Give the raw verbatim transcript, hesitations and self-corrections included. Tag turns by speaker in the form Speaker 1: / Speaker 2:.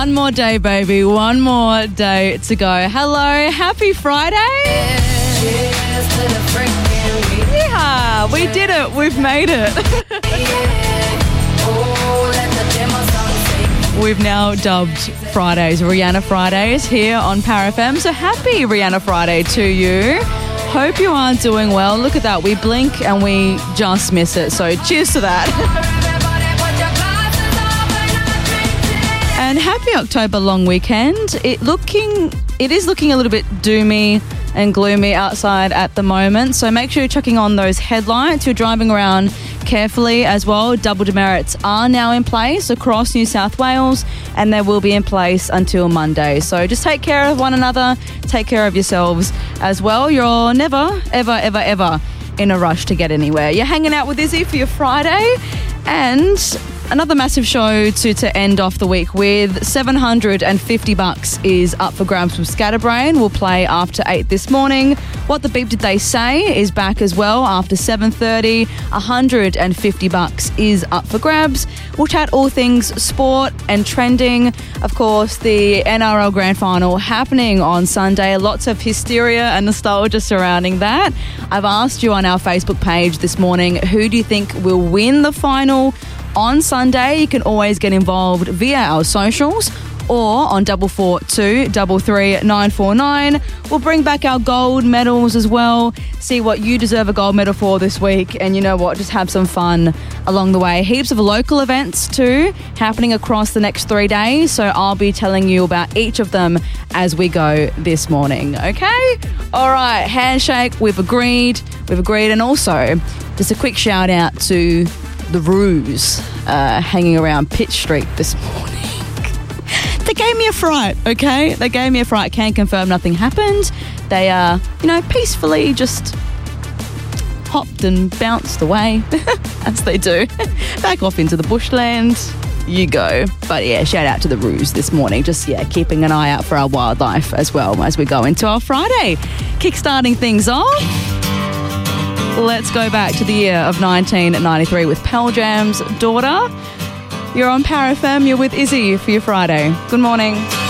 Speaker 1: One more day, baby. One more day to go. Hello. Happy Friday. Yeah, we did it. We've made it. We've now dubbed Fridays Rihanna Fridays here on Power F M. So happy Rihanna Friday to you. Hope you are doing well. Look at that. We blink and we just miss it. So cheers to that. And happy October long weekend. It looking, it is looking a little bit doomy and gloomy outside at the moment. So make sure you're checking on those headlights. You're driving around carefully as well. Double demerits are now in place across New South Wales and they will be in place until Monday. So just take care of one another. Take care of yourselves as well. You're never, ever, ever, ever in a rush to get anywhere. You're hanging out with Izzy for your Friday and another massive show to, to end off the week with. seven hundred fifty bucks is up for grabs from Scatterbrain. We'll play after eight this morning. What the Beep Did They Say is back as well after seven thirty. one hundred fifty bucks is up for grabs. We'll chat all things sport and trending. Of course, the N R L Grand Final happening on Sunday. Lots of hysteria and nostalgia surrounding that. I've asked you on our Facebook page this morning, who do you think will win the final on Sunday? You can always get involved via our socials or on double four two double three nine four nine. We'll bring back our gold medals as well. See what you deserve a gold medal for this week. And you know what? Just have some fun along the way. Heaps of local events too happening across the next three days. So I'll be telling you about each of them as we go this morning. Okay? All right. Handshake. We've agreed. We've agreed. And also just a quick shout out to the Ruse uh, hanging around Pitt Street this morning. They gave me a fright, okay? They gave me a fright. Can confirm nothing happened. They, uh, you know, peacefully just hopped and bounced away, as they do. Back off into the bushland. You go. But yeah, shout out to the Ruse this morning. Just, yeah, keeping an eye out for our wildlife as well as we go into our Friday. Kickstarting things off. Let's go back to the year of nineteen ninety-three with Pearl Jam's Daughter. You're on Power F M. You're with Izzy for your Friday. Good morning.